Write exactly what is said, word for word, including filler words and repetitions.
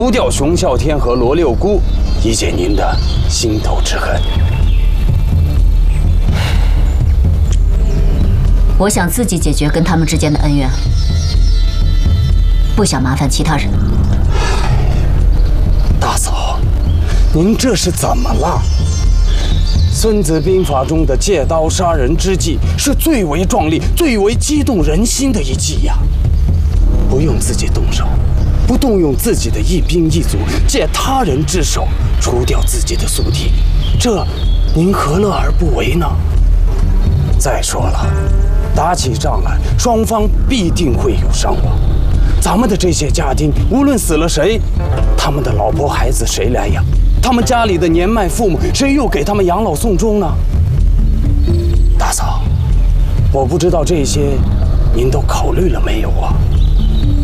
除掉熊啸天和罗六姑，以解您的心头之恨。 我想自己解决跟他们之间的恩怨，不想麻烦其他人。 大嫂，您这是怎么了？《孙子兵法》中的借刀杀人之计是最为壮丽、最为激动人心的一计呀！不用自己动手，不动用自己的一兵一卒，借他人之手除掉自己的宿敌，这您何乐而不为呢？再说了，打起仗来，双方必定会有伤亡。咱们的这些家丁，无论死了谁，他们的老婆孩子谁来养？他们家里的年迈父母，谁又给他们养老送终呢？大嫂，我不知道这些您都考虑了没有啊？